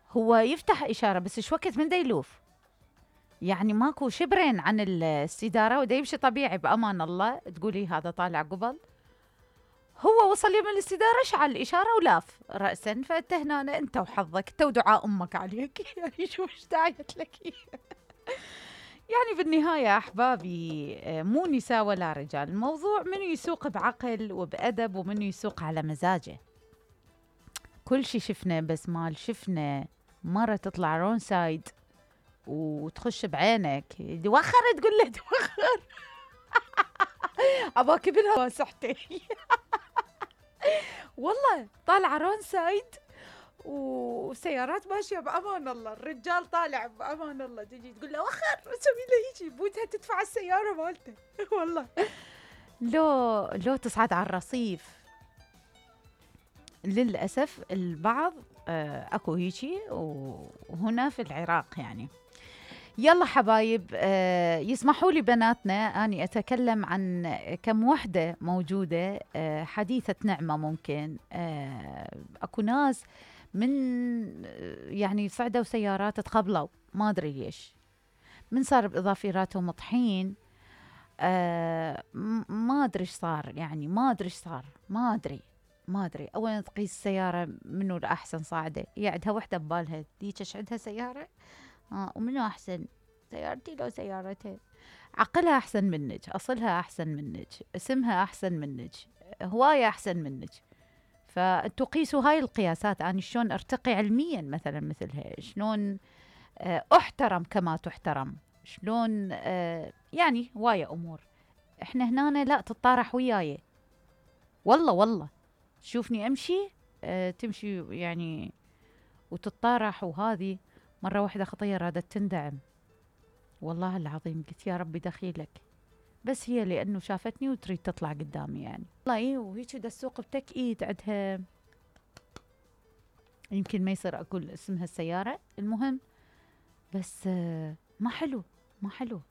هو يفتح إشارة بس إيش وقت من دا يلوف، يعني ماكو شبرين عن السيدارة ودا يمشي طبيعي بأمان الله. تقولي هذا طالع قبل، هو وصل يم الاستدارة شعل الإشارة ولاف رأسا. فأنت هنا أنت وحظك، أنت ودعاء أمك عليك يعني شو مش داعيت لك يعني بالنهاية أحبابي، مو نساء ولا رجال، الموضوع منو يسوق بعقل وبأدب ومنو يسوق على مزاجه. كل شي شفنا، بس مال شفنا مرة تطلع رون سايد وتخش بعينك وخر، تقول له توخر أباك ابنها صحتي والله طالعة رون سايد وسيارات ماشية بأمان الله، الرجال طالع بأمان الله، تجي تقول له وخر، تسوي له هيجي بودها تدفع السيارة مالته والله. لو تصعد على الرصيف للأسف البعض أكو هيجي، وهنا في العراق يعني. يلا حبايب، يسمحوا لي بناتنا أني أتكلم عن كم وحدة موجودة حديثة نعمة. ممكن أكو ناس من يعني صعدوا سيارات تقبلوا، ما أدري ليش، من صار بإضافيراتهم طحين. ما أدري إيش صار، يعني ما أدري إيش صار، ما أدري. أولا تقيس السيارة منو الأحسن صاعدة، يعدها وحدة ببالها ديك إيش عندها سيارة، ومنو أحسن، سيارتي لو سيارتها. عقلها أحسن منك، أصلها أحسن منك، اسمها أحسن منك، هواية أحسن منك. فأنتوا قيسوا هاي القياسات. أنا شلون أرتقي علميا مثلا مثلها، شلون أحترم كما تحترم، شلون يعني هواية أمور. إحنا هنا لا تطارح وياي، والله تشوفني أمشي تمشي يعني وتطارح. وهذه مرة واحدة خطية رادت تندعم، والله العظيم قلت يا ربي دخيلك، بس هي لأنه شافتني وتريد تطلع قدامي يعني. والله وهيك دا السوق بتكئيد عندها، يمكن ما يصير أقول اسمها السيارة، المهم بس ما حلو، ما حلو.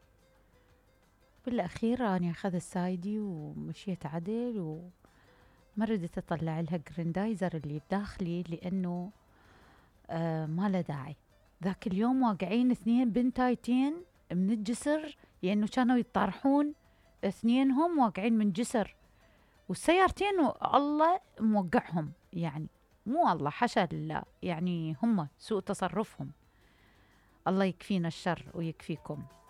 بالأخير أنا أخذ السايدي ومشيت عدل، وما ردت أطلع لها جريندايزر اللي بداخلي لأنه ما له داعي. ذاك اليوم واقعين 2 بنتايتين من الجسر، لأنه كانوا يطارحون 2 واقعين من جسر، والسيارتين الله موقعهم، يعني مو الله حاشا لله، يعني هم سوء تصرفهم. الله يكفينا الشر ويكفيكم.